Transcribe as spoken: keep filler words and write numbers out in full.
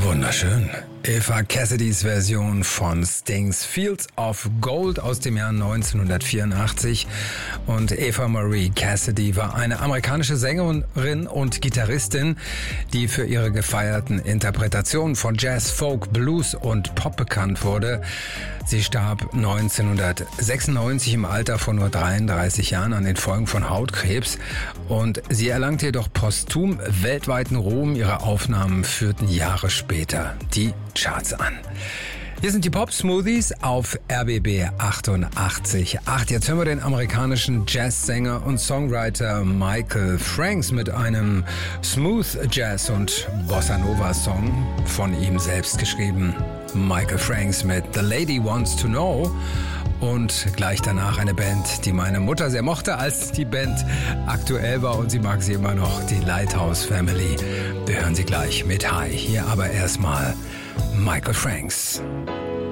Wunderschön. Eva Cassidys Version von Stings Fields of Gold aus dem Jahr neunzehnhundertvierundachtzig. Und Eva Marie Cassidy war eine amerikanische Sängerin und Gitarristin, die für ihre gefeierten Interpretationen von Jazz, Folk, Blues und Pop bekannt wurde. Sie starb neunzehnhundertsechsundneunzig im Alter von nur dreiunddreißig Jahren an den Folgen von Hautkrebs. Und sie erlangte jedoch posthum weltweiten Ruhm. Ihre Aufnahmen führten Jahre später die Charts an. Hier sind die Pop-Smoothies auf R B B achtundachtzig Komma acht. Jetzt hören wir den amerikanischen Jazzsänger und Songwriter Michael Franks mit einem Smooth Jazz und Bossa Nova Song von ihm selbst geschrieben. Michael Franks mit The Lady Wants to Know. Und gleich danach eine Band, die meine Mutter sehr mochte, als die Band aktuell war, und sie mag sie immer noch, die Lighthouse Family. Wir hören sie gleich mit Hi. Hier aber erstmal Michael Franks.